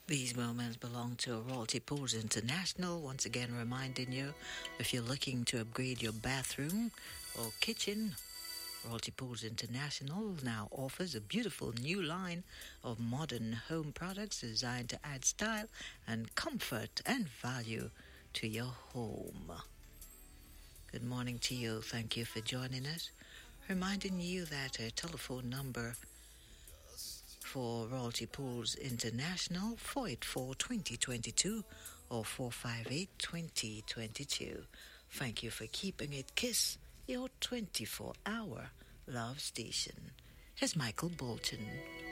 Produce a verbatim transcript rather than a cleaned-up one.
These moments belong to Royalty Pools International. Once again, reminding you if you're looking to upgrade your bathroom or kitchen, Royalty Pools International now offers a beautiful new line of modern home products designed to add style and comfort and value to your home. Good morning to you. Thank you for joining us. Reminding you that a telephone number for Royalty Pools International, four eight four, two zero two two or four five eight, two zero two two. Thank you for keeping it KISS, your twenty-four hour love station. Here's Michael Bolton.